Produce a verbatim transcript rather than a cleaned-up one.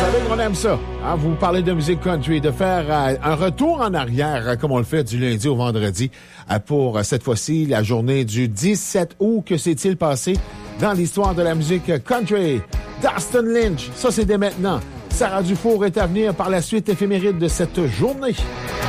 savez qu'on aime ça. Hein? Vous parlez de musique country, de faire euh, un retour en arrière, euh, comme on le fait du lundi au vendredi, euh, pour euh, cette fois-ci la journée du dix-sept août. Que s'est-il passé dans l'histoire de la musique country? Dustin Lynch, ça c'est dès maintenant. Sarah Dufour est à venir par la suite éphéméride de cette journée.